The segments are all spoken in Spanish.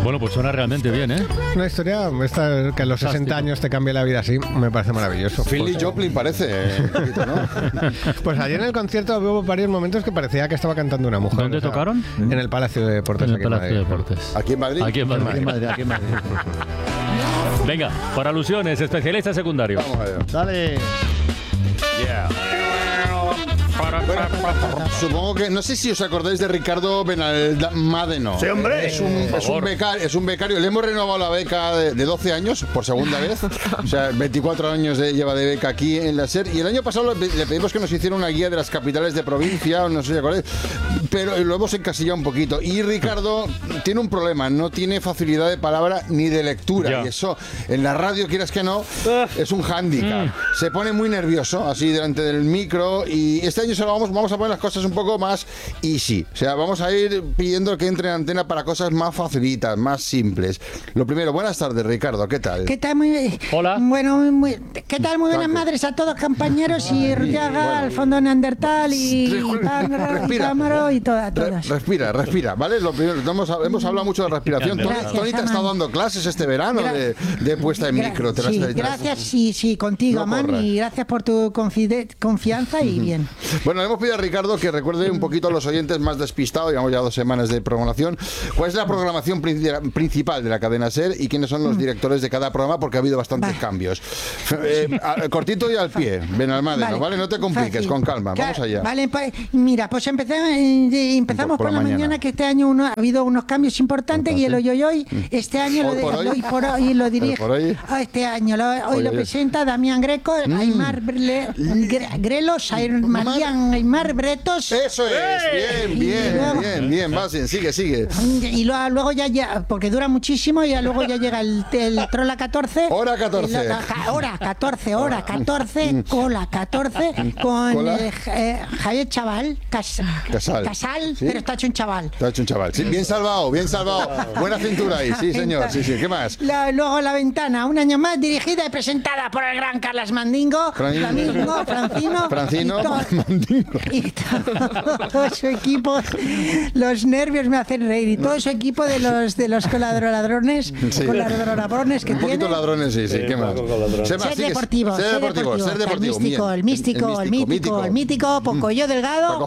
Bueno, pues suena realmente bien, ¿eh? Una historia esta, que a los 60 años te cambie la vida así, me parece maravilloso. Philly Joplin parece, un poquito, ¿no? Pues ayer en el concierto hubo varios momentos que parecía que estaba cantando una mujer. ¿Dónde tocaron? En el Palacio de Deportes. En el Palacio de Deportes. ¿Aquí en Madrid? Aquí en Madrid. Aquí en Madrid. Venga, por alusiones, especialista secundario. Vamos a ver. Dale. Supongo que, no sé si os acordáis de Ricardo Benalmádeno. Sí, hombre. Es un becario. Le hemos renovado la beca de 12 años por segunda vez. O sea, 24 años lleva de beca aquí en la SER. Y el año pasado le pedimos que nos hiciera una guía de las capitales de provincia, no sé si acordáis, pero lo hemos encasillado un poquito. Y Ricardo tiene un problema, no tiene facilidad de palabra ni de lectura. Ya. Y eso, en la radio, quieras que no, es un hándicap. Se pone muy nervioso, así delante del micro. Y este año vamos a poner las cosas un poco más easy. O sea, vamos a ir pidiendo que entre en antena para cosas más facilitas, más simples. Lo primero, buenas tardes, Ricardo, ¿qué tal? ¿Qué tal? Muy, Hola. Bueno, ¿qué tal? Muy buenas madres a todos, compañeros, y Rutiaga, al fondo Neandertal, y Cámaro, y todas. Respira, ¿vale? Lo primero, hemos hablado mucho de respiración. Gracias, Tony te ha estado dando clases este verano de puesta de micro. Sí, gracias, sí, contigo, No Amán, corras. y gracias por tu confianza y bien. Bueno, le hemos pedido a Ricardo que recuerde un poquito a los oyentes más despistados, llevamos ya 2 semanas de programación, cuál es la programación principal de la cadena SER y quiénes son los directores de cada programa, porque ha habido bastantes cambios. Cortito y al pie, Benalmádeno, ¿vale? No te compliques, Fácil. con calma, vamos allá. Vale, pues mira, pues empezamos por la mañana, que este año ha habido unos cambios importantes. Y el hoy, este año hoy por hoy lo dirige. ¿Por hoy? Este año hoy lo presenta Damián Greco, Aymar Grelos, Aymar Bretos. Eso es, bien, vas bien, sigue. Y luego ya, porque dura muchísimo, y luego ya llega el Trola 14. Hora 14. Hora 14, cola 14, con Javier Casal, ¿sí? pero está hecho un chaval. Te ha hecho un chaval. Sí, bien salvado. Buena cintura ahí, sí, señor. Sí, ¿qué más? Luego La Ventana, un año más, dirigida y presentada por el gran Carlas Mandingo. Francino. Y todo su equipo. Los nervios me hacen reír. Y todo su equipo de los coladroladrones. Sí. Coladroladrones que Un poquito tiene. ladrones, sí. ¿Qué más? Ser deportivo. El místico, Pocoyo Delgado.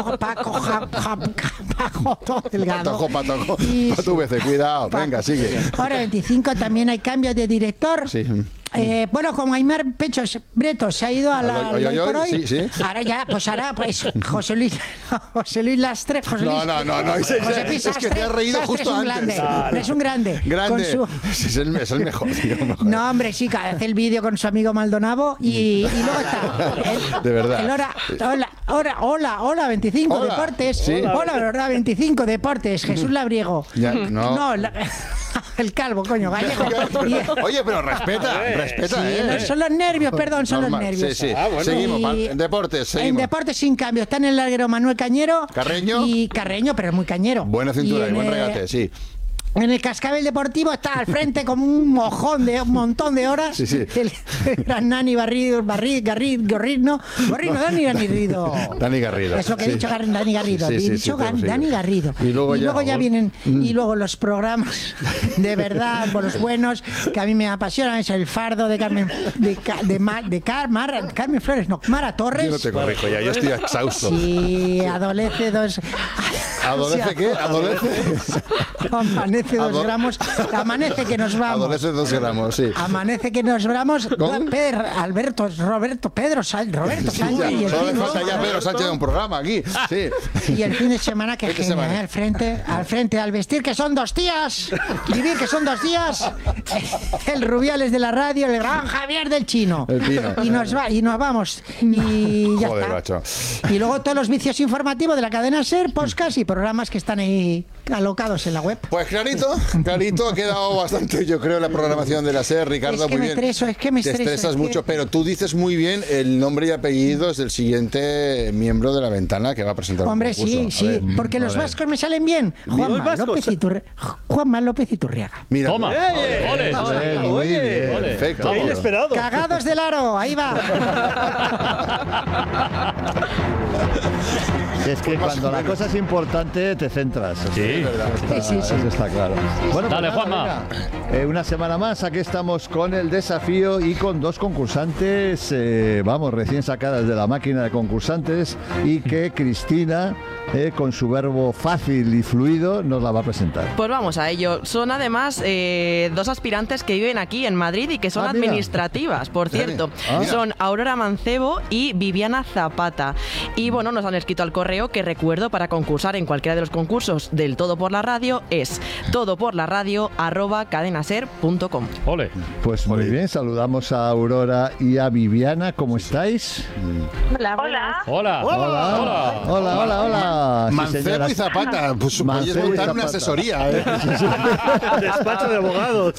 Paco Delgado. Patojo. Tu veces, cuidado. Venga, sigue. Hora 25 también hay cambios de director. Sí. Bueno, como Aymar Bretos se ha ido a la Hoy por Hoy, sí. ahora José Luis Lastre. No, es que te has reído justo antes. Es un grande. Es el mejor, tío. No, hombre, sí, que hace el vídeo con su amigo Maldonado y luego está. De verdad. Hola, 25 Hola. Deportes. Sí. Hola, verdad, 25 Deportes. Jesús Labriego. El calvo, coño, gallego. Oye, pero respeta, no, son los nervios, perdón, son Normal. los nervios. Sí. Seguimos, en deportes, seguimos. En deportes sin cambio. Está en el larguero Manuel Cañero. Carreño. Y Carreño, pero es muy cañero. Buena cintura y buen en, regate, sí. En el cascabel deportivo está al frente como un montón de horas. Sí. El gran Dani Garrido. Dani Garrido. Dani Garrido. Es lo que he dicho, Dani Garrido. Sí, He dicho Dani Garrido. Y luego ya vienen. Y luego los programas de verdad, por los buenos, que a mí me apasionan. Es el fardo de Carmen Flores, no, Mara Torres. Yo no te corrijo ya, yo estoy exhausto. Sí, adolece dos. ¿Adolece qué? ¿Adolece? Amanece 2 gramos. Amanece que nos vamos. Adolece 2 gramos, sí. Amanece que nos vamos. Pedro Sánchez. Y el Solo le fin, falta ya Pedro Sánchez de un programa aquí. Sí. Y el fin de semana, que Fin de genial, semana. al frente, al vestir, que son 2 días. Vivir, que son 2 días. El Rubiales de la radio, el gran Javier del Chino. El Pino. Y nos vamos. Y ya Joder, está. macho. Y luego todos los vicios informativos de la cadena SER, podcast y programas que están ahí alocados en la web. Pues clarito, ha quedado bastante, yo creo, la programación de la SER, Ricardo, Es que muy me bien. estreso, Te estresas mucho, pero tú dices muy bien el nombre y apellidos del siguiente miembro de La Ventana que va a presentar Hombre, un concurso. sí, porque los vascos me salen bien. Juanma López Iturriaga. Mira, Toma. Ole. muy bien, Ole. perfecto. Qué inesperado. Cagados del aro, ahí va. Es que cuando la cosa es importante te centras. Sí. Eso está claro. Bueno, Dale, pues nada, Juanma. venga. Una semana más, aquí estamos con el desafío y con dos concursantes, recién sacadas de la máquina de concursantes, y que Cristina, con su verbo fácil y fluido, nos la va a presentar. Pues vamos a ello. Son además dos aspirantes que viven aquí en Madrid y que son Mira. administrativas, por cierto. Ah. Son Aurora Mancebo y Viviana Zapata. Y bueno, nos han escrito al correo que recuerdo para concursar en cualquiera de los concursos del Todo por la Radio es todoporlaradio@cadenaser.com. Ole. Pues muy bien, saludamos a Aurora y a Viviana. ¿Cómo estáis? Hola. Hola. Hola. Sí, Mancebo señora. y Zapata. Pues podéis Mancebo y montar una Zapata. asesoría, ¿eh? Despacho de abogados.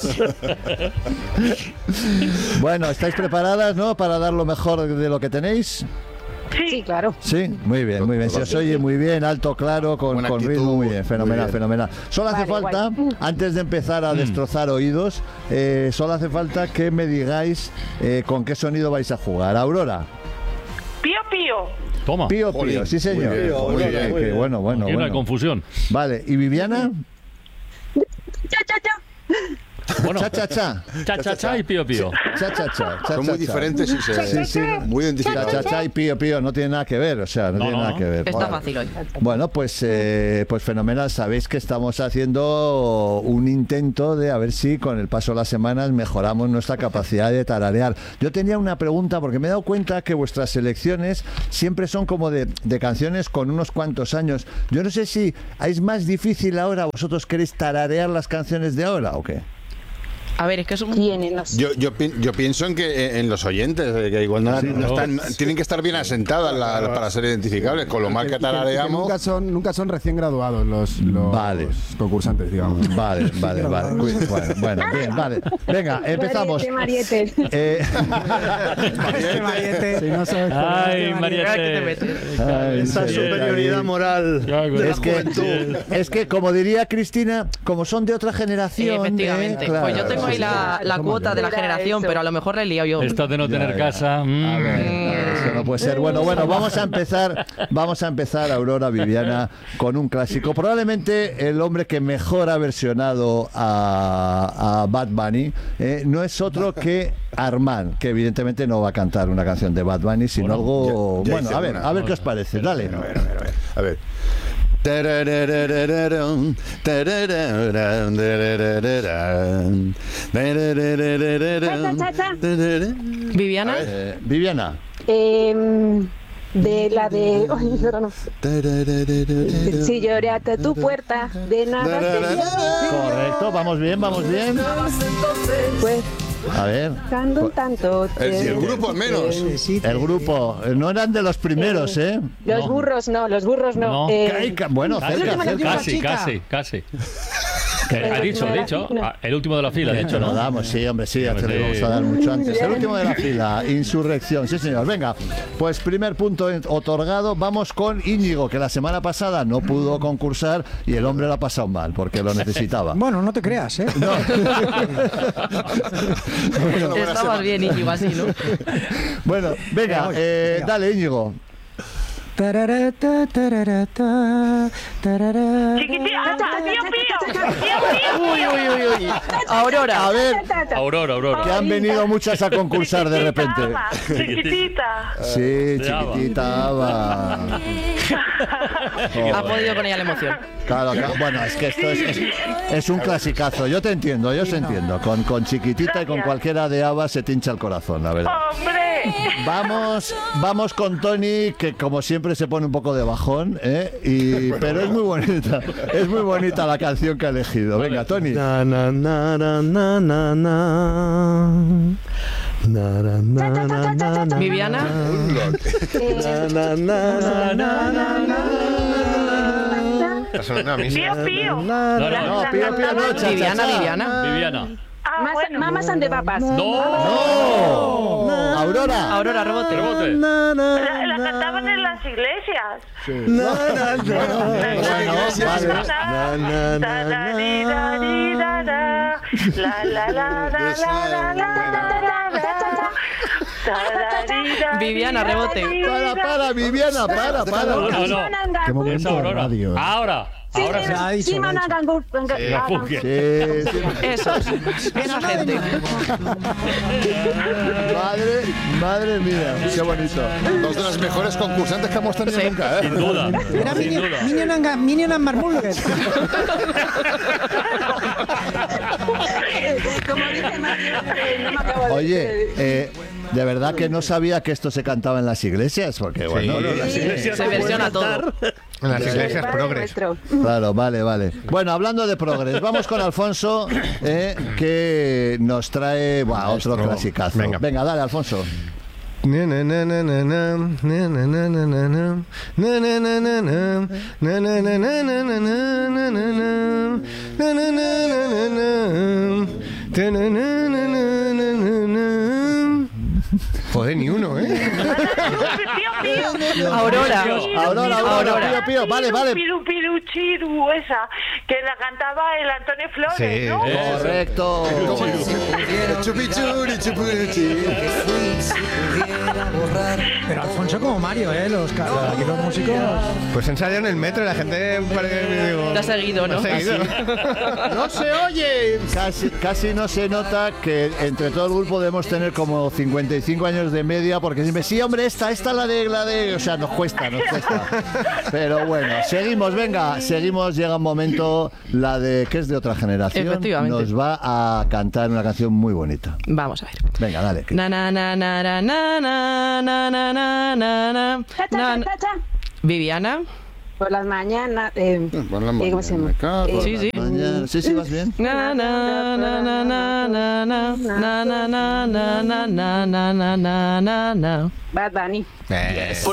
Bueno, ¿estáis preparadas, no? Para dar lo mejor de lo que tenéis. Sí, claro. Sí, muy bien. Se os oye muy bien, alto, claro, con Buena actitud. ritmo, muy bien, fenomenal, Muy bien. fenomenal. Solo hace Vale, falta, antes de empezar a destrozar oídos, solo hace falta que me digáis con qué sonido vais a jugar. Aurora. Pío, pío. Toma. Pío, Jolín, pío, sí señor. muy bien, muy Qué bien. bueno. Aquí no hay confusión. Vale, ¿y Viviana? Cha, cha, cha. Bueno, Cha, cha, cha. cha y pío pío. Cha, cha, cha. Son muy diferentes y Sí. muy Cha, identificados. cha, cha y pío, pío. No tiene nada que ver, o sea, no tiene nada que ver. Está Vale. fácil hoy. Bueno, pues fenomenal. Sabéis que estamos haciendo un intento de a ver si con el paso de las semanas mejoramos nuestra capacidad de tararear. Yo tenía una pregunta porque me he dado cuenta que vuestras selecciones siempre son como de canciones con unos cuantos años. Yo no sé si es más difícil ahora, vosotros queréis tararear las canciones de ahora o qué. A ver, es que es un... Tienen los... Yo pienso en que en los oyentes, que igual no están, tienen que estar bien asentadas para ser identificables, con lo mal que tarareamos. Nunca son recién graduados los Vale. concursantes, digamos. Vale. Bueno, bien, vale. Venga, empezamos. Marietes. Mariette, si no sabes Ay, ¿Qué te Mariette. metes? Esa superioridad moral. Es que, como diría Cristina, como son de otra generación. Efectivamente. Claro. Pues yo tengo ahí la cuota de la Era generación, eso. pero a lo mejor le he liado yo. Esto de no tener ya. casa. A ver, eso no puede ser. Bueno, vamos a empezar, Aurora, Viviana, con un clásico. Probablemente el hombre que mejor ha versionado a Bad Bunny no es otro que Armand, que evidentemente no va a cantar una canción de Bad Bunny, sino algo... ya Bueno, hice una. a ver qué os parece. Dale. A ver. Tarararararam, tararararam, tararararam, tararararam, Cha, cha, cha. tararararam. Viviana. Viviana. De la de... Ay, ahora no. Tararararam. Si lloré hasta tu puerta, de nada te Correcto, vamos bien. Pues A ver. cantando un tanto. El grupo al menos. El grupo, no eran de los primeros, ¿eh? Los burros no. No. Bueno, Casi, cerca. casi. Ha dicho. El último de la fila, ha dicho, Hecho, no ¿no? damos, sí, hombre, sí, ya te lo Sí. íbamos a dar mucho antes. El último de la fila, Insurrección, sí señor. Venga, pues primer punto otorgado, vamos con Íñigo, que la semana pasada no pudo concursar y el hombre lo ha pasado mal, porque lo necesitaba. Bueno, no te creas, ¿eh? Estabas bien, Íñigo, así, ¿no? Bueno, venga, dale Íñigo. Tararata, tararata, tarara. Chiquitita, pío, pío. Uy. Aurora. A ver, Aurora. que han venido muchas a concursar de repente. Chiquitita. Sí, De Ava. chiquitita Ava. Ha podido con ella la emoción. Claro, bueno, es que esto es un clasicazo. Yo te entiendo, Con chiquitita y con cualquiera de Ava se te hincha el corazón, la verdad. ¡Hombre! Vamos con Tony, que como siempre se pone un poco de bajón, pero es muy bonita la canción que ha elegido. Venga, Tony. Na, na, na, na, na, na, na. Na, na, na, na, na, na. Viviana. Na, na, na, na, na, na. Pío, pío. No, pío, no, cha, cha, Viviana. cha. Viviana. Mamas and the papas. ¡No! Aurora. Aurora, rebote. Rebote. La cantaban en las iglesias. Na, na, na. Viviana, rebote. Para, Viviana, para. No. Qué momento Es de Aurora. radio. Ahora sí. Eso. Esa gente. Madre mía, qué bonito. Dos de las mejores concursantes que hemos tenido nunca, ¿eh? Sin duda. Era Sin duda. Minion and Marmulgues. Oye, de verdad que no sabía que esto se cantaba en las iglesias, porque bueno, Se versiona todo. En las iglesias progres. claro, vale. Bueno, hablando de progres, vamos con Alfonso, que nos trae otro clasicazo. Venga, dale, Alfonso. Joder, ni uno, ¿eh? Aurora. Pío. Vale. Piru, chiru, esa, que la cantaba el Antonio Flores, Sí. ¿no? Correcto. Chupichuri, chupichi. Pero Alfonso como Mario, aquí los músicos. Pues ensaya en el metro y la gente digo, Te ha seguido, ¿no? ¿te ha seguido? No se oye. Casi no se nota que entre todo el grupo debemos tener como 55 años de media, porque siempre, sí, hombre, esta la de, o sea, nos cuesta. Pero bueno, seguimos, llega un momento, la de, que es de otra generación, Efectivamente. nos va a cantar una canción muy bonita. Vamos a ver. Venga, dale. Na na na na na na na na na na na na. Viviana. Por las mañanas. ¿Cómo se llama? Sí. Mañana, sí, vas bien. Na na na na na na na na na na na na na na na na. Bad Bunny. Yes.